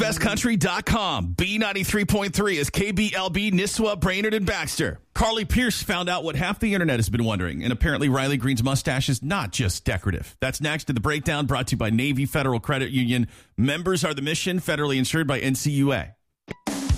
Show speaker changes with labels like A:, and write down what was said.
A: westcountry.com. B93.3 is KBLB, Nisswa, Brainerd, and Baxter. Carly Pierce found out what half the internet has been wondering, and apparently Riley Green's mustache is not just decorative. That's next to The Breakdown, brought to you by Navy Federal Credit Union. Members are the mission, federally insured by NCUA.